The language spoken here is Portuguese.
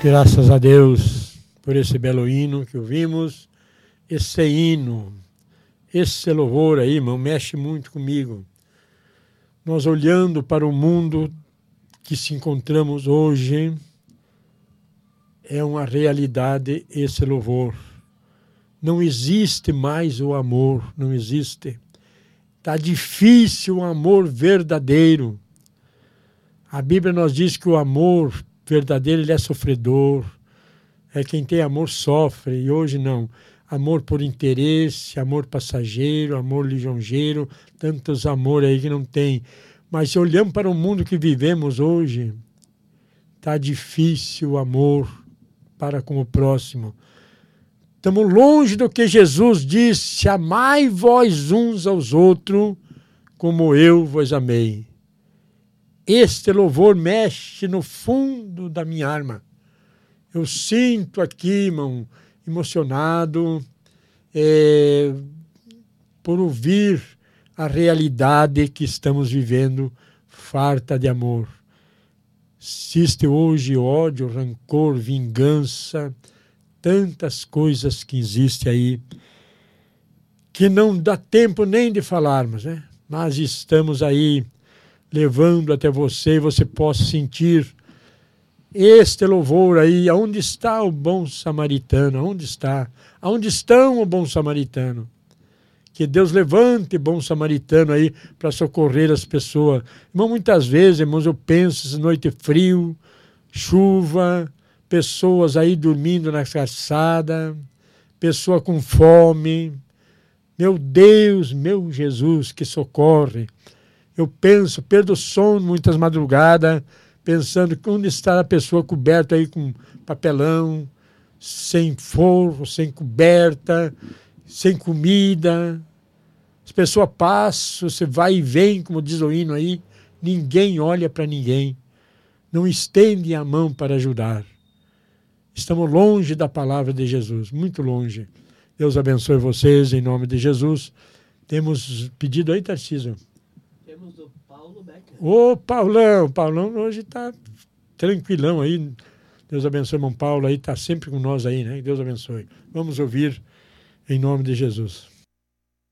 Graças a Deus por esse belo hino que ouvimos. Esse hino, esse louvor aí, irmão, mexe muito comigo. Nós olhando para o mundo que se encontramos hoje, é uma realidade esse louvor. Não existe mais o amor, não existe. Está difícil o amor verdadeiro. A Bíblia nos diz que o amor verdadeiro ele é sofredor. É quem tem amor sofre, e hoje não. Amor por interesse, amor passageiro, amor lisonjeiro, tantos amores aí que não tem. Mas se olhamos para o mundo que vivemos hoje, está difícil o amor para com o próximo. Estamos longe do que Jesus disse: amai vós uns aos outros, como eu vos amei. Este louvor mexe no fundo da minha alma. Eu sinto aqui, irmão, emocionado por ouvir a realidade que estamos vivendo, farta de amor. Existe hoje ódio, rancor, vingança, tantas coisas que existem aí, que não dá tempo nem de falarmos, né? Mas estamos aí levando até você, e você possa sentir este louvor aí. Aonde está o bom samaritano? Aonde está? Aonde estão o bom samaritano? Que Deus levante bom samaritano aí para socorrer as pessoas. Irmão, muitas vezes, irmãos, eu penso, noite frio, chuva, pessoas aí dormindo na calçada, pessoa com fome. Meu Deus, meu Jesus, que socorre. Eu penso, perdo o sono muitas madrugadas, pensando que onde está a pessoa coberta aí com papelão, sem forro, sem coberta, sem comida. As pessoas passam, você vai e vem, como diz o hino aí, ninguém olha para ninguém, não estende a mão para ajudar. Estamos longe da palavra de Jesus, muito longe. Deus abençoe vocês, em nome de Jesus. Temos pedido aí, Tarcísio? Temos do Paulo Becker. Ô, Paulão hoje está tranquilão aí. Deus abençoe, irmão Paulo aí, está sempre com nós aí, né? Deus abençoe. Vamos ouvir em nome de Jesus.